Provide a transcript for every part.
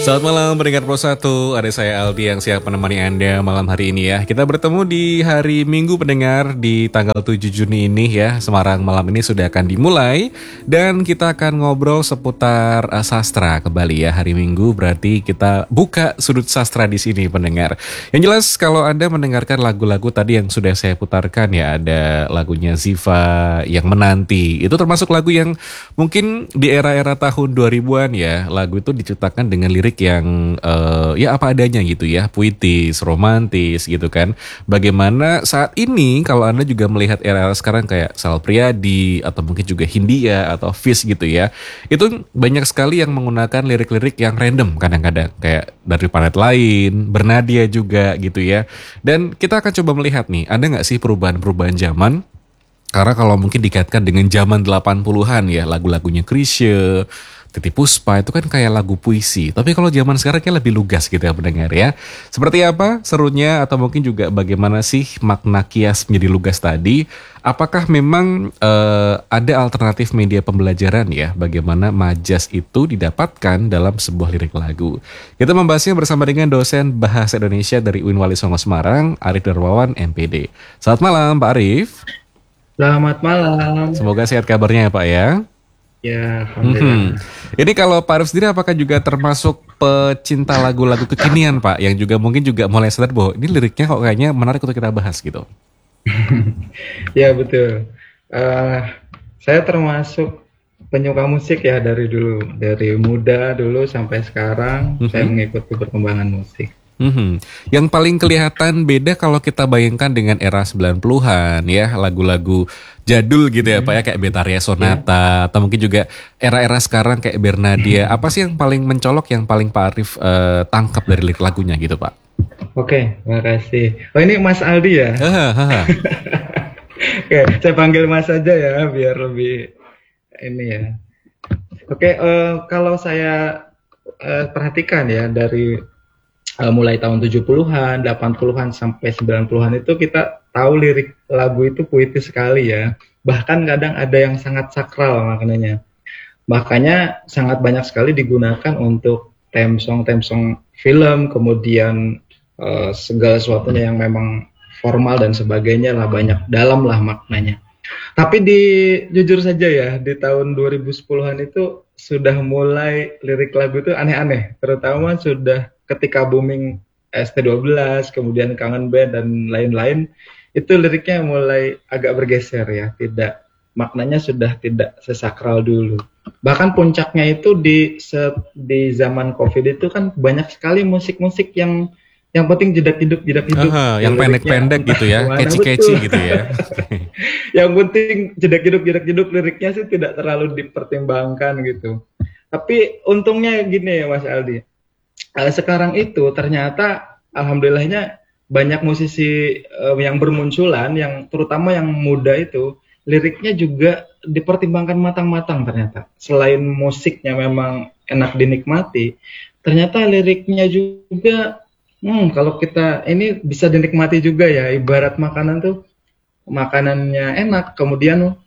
Selamat malam pendengar Pro 1, ada saya Aldi yang siap menemani Anda malam hari ini ya. Kita bertemu di hari Minggu pendengar di tanggal 7 Juni ini ya. Semarang malam ini sudah akan dimulai dan kita akan ngobrol seputar sastra kembali ya. Hari Minggu berarti kita buka sudut sastra di sini pendengar. Yang jelas kalau Anda mendengarkan lagu-lagu tadi yang sudah saya putarkan ya, ada lagunya Ziva yang Menanti. Itu termasuk lagu yang mungkin di era-era tahun 2000-an ya, lagu itu diciptakan dengan lirik yang ya apa adanya gitu ya, puitis, romantis gitu kan. Bagaimana saat ini kalau Anda juga melihat era sekarang kayak Sal Priadi atau mungkin juga Hindia atau Fis gitu ya, itu banyak sekali yang menggunakan lirik-lirik yang random kadang-kadang kayak dari planet lain, Bernadia juga gitu ya. Dan kita akan coba melihat nih, ada nggak sih perubahan-perubahan zaman? Karena kalau mungkin dikaitkan dengan zaman 80-an ya, lagu-lagunya Chrisye, Titi Puspa itu kan kayak lagu puisi. Tapi kalau zaman sekarang kayak lebih lugas gitu ya pendengar ya. Seperti apa serunya atau mungkin juga bagaimana sih makna kias menjadi lugas tadi? Apakah memang ada alternatif media pembelajaran ya? Bagaimana majas itu didapatkan dalam sebuah lirik lagu? Kita membahasnya bersama dengan dosen Bahasa Indonesia dari UIN Wali Songo Semarang, Arif Darmawan, MPD. Selamat malam Pak Arif. Selamat malam. Semoga sehat kabarnya ya Pak ya. Ya, alhamdulillah. Ini kalau Pak Arif sendiri apakah juga termasuk pecinta lagu-lagu kekinian Pak, yang juga mungkin juga mulai sadar bahwa ini liriknya kok kayaknya menarik untuk kita bahas gitu. Ya, betul. Eh, saya termasuk penyuka musik ya dari dulu, dari muda dulu sampai sekarang saya Mhm. mengikuti perkembangan musik. Yang paling kelihatan beda kalau kita bayangkan dengan era 90-an ya, lagu-lagu jadul gitu ya Pak ya, kayak Betaria Ya, Sonata atau mungkin juga era-era sekarang kayak Bernadia. Apa sih yang paling mencolok, yang paling Pak Arif tangkap dari lirik lagunya gitu Pak? oke, makasih. Oh, ini Mas Aldi ya? Hahaha. Oke, saya panggil Mas aja ya biar lebih ini ya. Oke, kalau saya perhatikan ya dari mulai tahun 70-an, 80-an sampai 90-an itu kita tahu lirik lagu itu puitis sekali ya. Bahkan kadang ada yang sangat sakral maknanya. Makanya sangat banyak sekali digunakan untuk theme song film, kemudian segala sesuatunya yang memang formal dan sebagainya lah, banyak dalam lah maknanya. Tapi jujur saja ya, di tahun 2010-an itu sudah mulai lirik lagu itu aneh-aneh, terutama sudah ketika booming ST12, kemudian Kangen Band dan lain-lain, itu liriknya mulai agak bergeser ya, tidak, maknanya sudah tidak sesakral dulu. Bahkan puncaknya itu di zaman Covid itu kan banyak sekali musik-musik yang penting jedak jeduk Aha, yang yang liriknya pendek-pendek entah gitu ya, kemana, catchy-catchy betul. gitu ya. Yang penting jedak jeduk liriknya sih tidak terlalu dipertimbangkan gitu. Tapi untungnya gini ya Mas Aldi, sekarang itu ternyata alhamdulillahnya banyak musisi yang bermunculan, yang terutama yang muda itu liriknya juga dipertimbangkan matang-matang ternyata. Selain musiknya memang enak dinikmati, ternyata liriknya juga kalau kita ini bisa dinikmati juga ya. Ibarat makanan tuh, makanannya enak, kemudian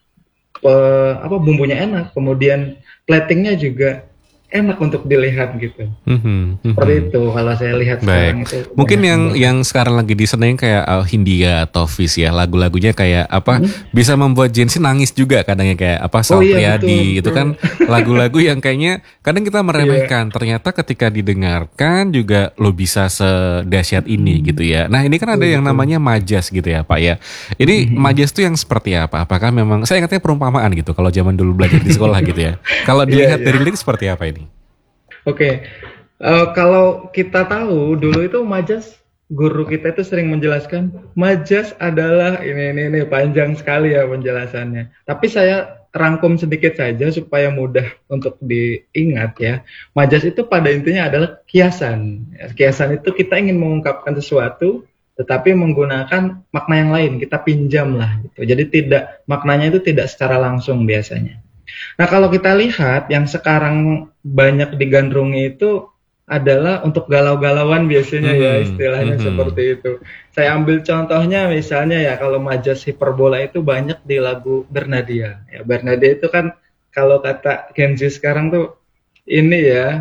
bumbunya enak, kemudian platingnya juga enak untuk dilihat gitu. Mhm, Seperti mhm. itu kalau saya lihat sekarang Baik, itu mungkin banyak yang yang bagus. sekarang lagi diseneng kayak Hindia atau Fis ya, lagu-lagunya kayak apa, Hmm? bisa membuat Gen Z nangis juga kadangnya kayak apa, Oh Sal iya, betul Priadi, itu betul. kan lagu-lagu yang kayaknya kadang kita Iya. meremehkan, ternyata ketika didengarkan juga lo bisa sedahsyat ini gitu ya. Nah ini kan ada Betul yang betul. namanya majas gitu ya Pak ya. Ini majas tuh yang seperti apa? Apakah memang, saya ingatnya perumpamaan gitu, kalau zaman dulu belajar di sekolah gitu ya. Kalau Iya dilihat iya. dari lirik seperti apa ini? Oke. Kalau kita tahu dulu itu majas, guru kita itu sering menjelaskan majas adalah ini panjang sekali ya penjelasannya. Tapi saya rangkum sedikit saja supaya mudah untuk diingat ya. Majas itu pada intinya adalah kiasan. Ya, kiasan itu kita ingin mengungkapkan sesuatu tetapi menggunakan makna yang lain, kita pinjam lah gitu. Jadi tidak, maknanya itu tidak secara langsung biasanya. Nah, kalau kita lihat yang sekarang banyak digandrungi itu adalah untuk galau-galauan biasanya ya, Mhm, istilahnya mhm. seperti itu. Saya ambil contohnya misalnya ya, kalau majas hiperbola itu banyak di lagu Bernadia. Ya, Bernadia itu kan kalau kata Gen Z sekarang tuh ini ya,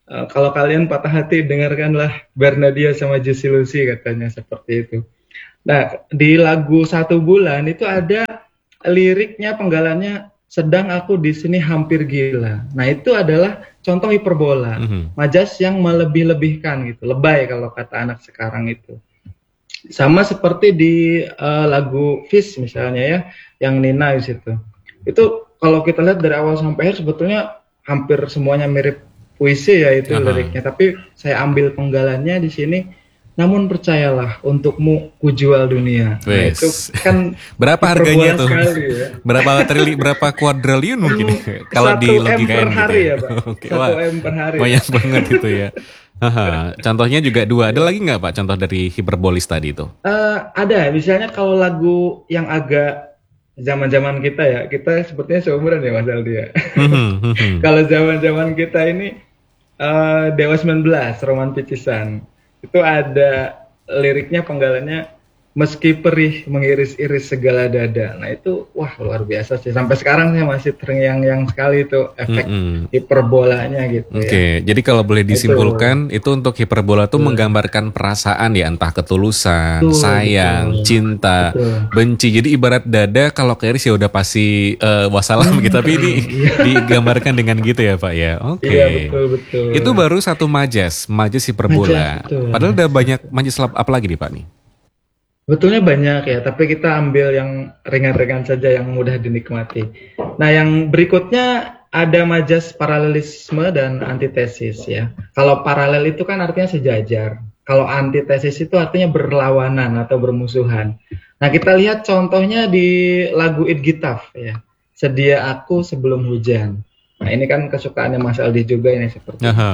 Kalau kalian patah hati, dengarkanlah Bernadia sama Juicy Lucy, katanya seperti itu. Nah, di lagu Satu Bulan itu ada liriknya, penggalannya, sedang aku di sini hampir gila. Nah, itu adalah contoh hiperbola, majas yang melebih-lebihkan gitu, lebay kalau kata anak sekarang itu. Sama seperti di lagu Fish misalnya ya, yang Nina di situ. Itu kalau kita lihat dari awal sampai akhir sebetulnya hampir semuanya mirip puisi ya itu liriknya, tapi saya ambil penggalannya di sini. Namun percayalah, untukmu kujual dunia. Nah, itu kan berapa harganya tuh? Ya. Berapa kuadriliun mungkin kalau di logika per hari gitu ya, Pak. Okay. 1 M per hari. Banyak banget itu ya. Contohnya juga 2. Ada lagi nggak Pak contoh dari hiperbolis tadi itu? Ada, misalnya kalau lagu yang agak zaman-zaman kita ya, kita sepertinya seumuran ya Mas Aldi ya. Kalau zaman-zaman kita ini Dewa 19, Roman Picisan, itu ada liriknya, penggalannya, meski perih mengiris-iris segala dada. Nah itu wah luar biasa sih. Sampai sekarang saya masih terngiang-ngiang sekali itu efek hiperbolanya gitu. Oke, jadi kalau boleh disimpulkan itu untuk hiperbola tuh menggambarkan perasaan ya, entah ketulusan, sayang, cinta, benci. Jadi ibarat dada kalau keiris ya udah pasti wassalam gitu. Tapi ini digambarkan dengan gitu ya Pak ya. Oke. Iya betul. Itu baru satu majas hiperbola. Padahal udah banyak majas apa lagi nih Pak nih? Betulnya banyak ya, tapi kita ambil yang ringan-ringan saja yang mudah dinikmati. Nah, yang berikutnya ada majas paralelisme dan antitesis ya. Kalau paralel itu kan artinya sejajar. Kalau antitesis itu artinya berlawanan atau bermusuhan. Nah, kita lihat contohnya di lagu It Gitaf ya. Sedia aku sebelum hujan. Nah, ini kan kesukaannya Mas Aldi juga ini seperti itu.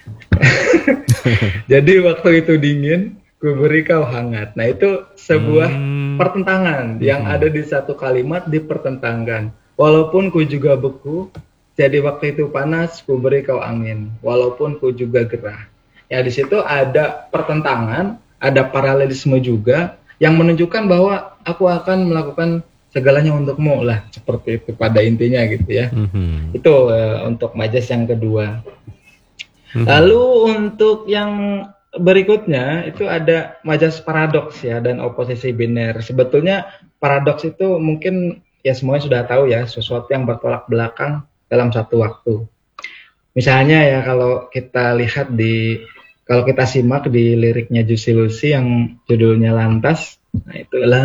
Jadi waktu itu dingin, ku beri kau hangat. Nah itu sebuah pertentangan yang ada di satu kalimat dipertentangkan. Walaupun ku juga beku, jadi waktu itu panas, ku beri kau angin. Walaupun ku juga gerah. Ya di situ ada pertentangan, ada paralelisme juga yang menunjukkan bahwa aku akan melakukan segalanya untukmu lah, seperti itu pada intinya gitu ya. Itu untuk majas yang kedua. Lalu untuk yang berikutnya itu ada majas paradoks ya dan oposisi biner. Sebetulnya paradoks itu mungkin ya semuanya sudah tahu ya, sesuatu yang bertolak belakang dalam satu waktu. Misalnya ya kalau kita lihat kalau kita simak di liriknya Juicy Lucy yang judulnya Lantas, nah itu